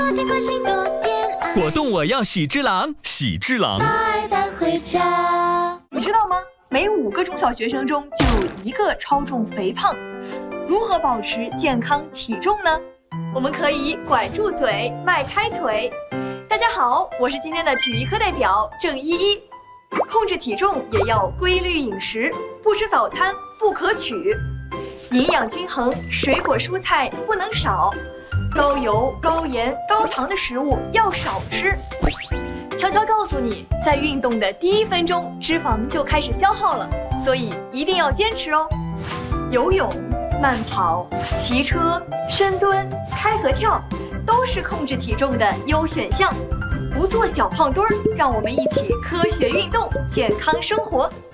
天关心多点爱。 果冻我要喜之郎，喜之郎。 爱带回家。 你知道吗？每5个中小学生中就有1个超重肥胖。如何保持健康体重呢？我们可以管住嘴，迈开腿。大家好，我是今天的体育课代表郑依依。控制体重也要规律饮食，不吃早餐不可取，营养均衡，水果蔬菜不能少，高油、高盐、高糖的食物要少吃。悄悄告诉你，在运动的第1分钟，脂肪就开始消耗了，所以一定要坚持哦。游泳、慢跑、骑车、深蹲、开合跳，都是控制体重的优选项。不做小胖墩儿，让我们一起科学运动，健康生活。